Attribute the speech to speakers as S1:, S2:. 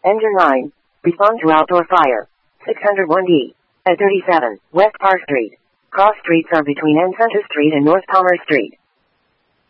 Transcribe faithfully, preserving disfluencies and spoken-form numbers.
S1: Engine nine. Respond to outdoor fire. six oh one D. At thirty-seven, West Park Street. Cross streets are between Encenta Street and North Palmer Street.